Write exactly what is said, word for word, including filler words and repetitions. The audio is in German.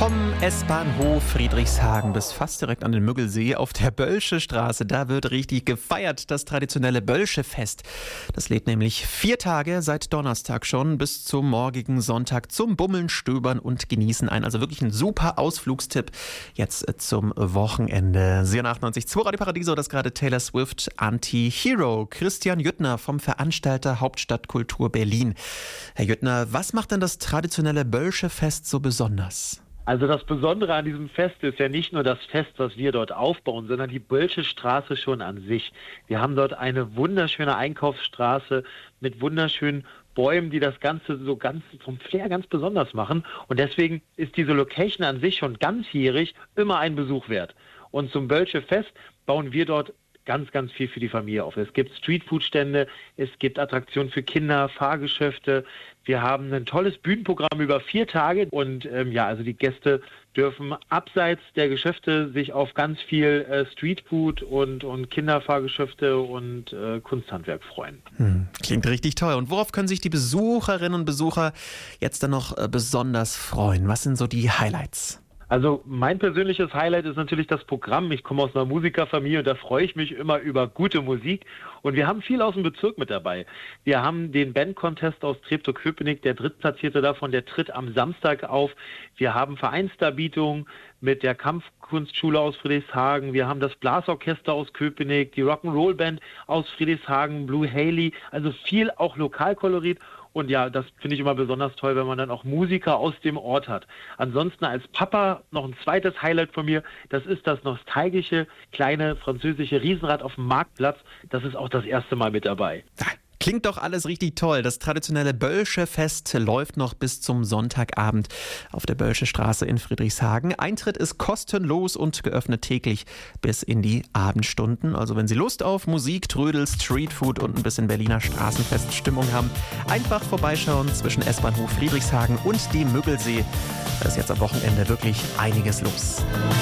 Vom S-Bahnhof Friedrichshagen bis fast direkt an den Müggelsee auf der Bölsche Straße. Da wird richtig gefeiert, das traditionelle Bölsche-Fest. Das lädt nämlich vier Tage seit Donnerstag schon bis zum morgigen Sonntag zum Bummeln, Stöbern und Genießen ein. Also wirklich ein super Ausflugstipp jetzt zum Wochenende. Sie achtundneunzig Komma zwei Radio Paradiso, das gerade Taylor Swift Anti-Hero. Christian Jüttner vom Veranstalter Hauptstadtkultur Berlin. Herr Jüttner, was macht denn das traditionelle Bölsche-Fest so besonders? Also das Besondere an diesem Fest ist ja nicht nur das Fest, was wir dort aufbauen, sondern die Bölsche Straße schon an sich. Wir haben dort eine wunderschöne Einkaufsstraße mit wunderschönen Bäumen, die das Ganze so ganz vom Flair ganz besonders machen. Und deswegen ist diese Location an sich schon ganzjährig immer ein Besuch wert. Und zum Bölsche Fest bauen wir dort ganz, ganz viel für die Familie auf. Es gibt Streetfood-Stände, es gibt Attraktionen für Kinder, Fahrgeschäfte. Wir haben ein tolles Bühnenprogramm über vier Tage und ähm, ja, also die Gäste dürfen abseits der Geschäfte sich auf ganz viel äh, Streetfood und, und Kinderfahrgeschäfte und äh, Kunsthandwerk freuen. Hm, klingt richtig toll. Und worauf können sich die Besucherinnen und Besucher jetzt dann noch äh, besonders freuen? Was sind so die Highlights? Also mein persönliches Highlight ist natürlich das Programm. Ich komme aus einer Musikerfamilie und da freue ich mich immer über gute Musik. Und wir haben viel aus dem Bezirk mit dabei. Wir haben den Band-Contest aus Treptow-Köpenick, der Drittplatzierte davon, der tritt am Samstag auf. Wir haben Vereinsdarbietungen mit der Kampfkunstschule aus Friedrichshagen. Wir haben das Blasorchester aus Köpenick, die Rock'n'Roll-Band aus Friedrichshagen, Blue Haley. Also viel auch Lokalkolorit. Und ja, das finde ich immer besonders toll, wenn man dann auch Musiker aus dem Ort hat. Ansonsten als Papa noch ein zweites Highlight von mir. Das ist das nostalgische kleine französische Riesenrad auf dem Marktplatz. Das ist auch das erste Mal mit dabei. Klingt doch alles richtig toll. Das traditionelle Bölsche Fest läuft noch bis zum Sonntagabend auf der Bölsche Straße in Friedrichshagen. Eintritt ist kostenlos und geöffnet täglich bis in die Abendstunden. Also wenn Sie Lust auf Musik, Trödel, Streetfood und ein bisschen Berliner Straßenfeststimmung haben, einfach vorbeischauen zwischen S-Bahnhof Friedrichshagen und dem Müggelsee. Da ist jetzt am Wochenende wirklich einiges los.